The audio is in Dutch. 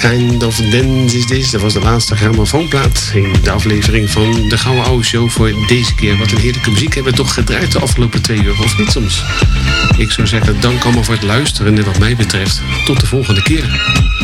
Kind of Dance is This. Dat was de laatste grammofoonplaat in de aflevering van de Gouden Oude Show voor deze keer. Wat een heerlijke muziek hebben we toch gedraaid de afgelopen 2 uur, of niet soms? Ik zou zeggen, dank allemaal voor het luisteren en wat mij betreft, tot de volgende keer.